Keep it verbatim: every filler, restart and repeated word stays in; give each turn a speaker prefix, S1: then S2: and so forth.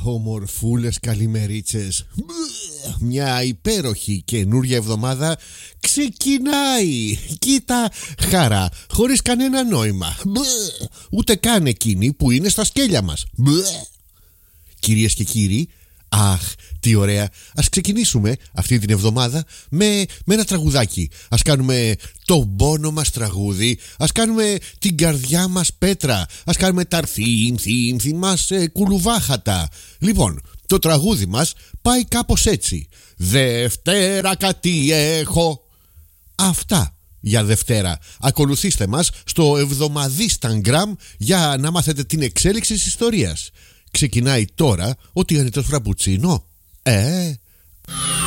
S1: ομορφούλες καλημερίτσες. Μια υπέροχη καινούρια εβδομάδα ξεκινάει. Κοίτα χαρά, χωρίς κανένα νόημα. Ούτε καν εκείνη που είναι στα σκέλια μας. Κυρίες και κύριοι, αχ, τι ωραία. Ας ξεκινήσουμε αυτή την εβδομάδα με, με ένα τραγουδάκι. Ας κάνουμε τον πόνο μας τραγούδι. Ας κάνουμε την καρδιά μας πέτρα. Ας κάνουμε τα ρθίμ, θύμ, θύμ μας ε, κουλουβάχατα. Λοιπόν, το τραγούδι μας πάει κάπως έτσι. Δευτέρα κάτι έχω. Αυτά για Δευτέρα. Ακολουθήστε μας στο εβδομαδίσταγκραμ για να μάθετε την εξέλιξη της ιστορίας. Ξεκινάει τώρα ο Τηγανιτός Φραμπουτσίνο. Ε...